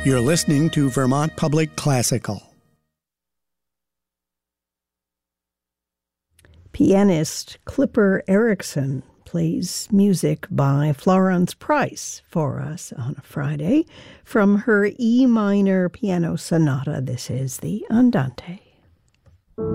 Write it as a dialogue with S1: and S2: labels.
S1: You're listening to Vermont Public Classical. Pianist Clipper Erickson plays music by Florence Price for us on a Friday from her E minor piano sonata. This is the Andante.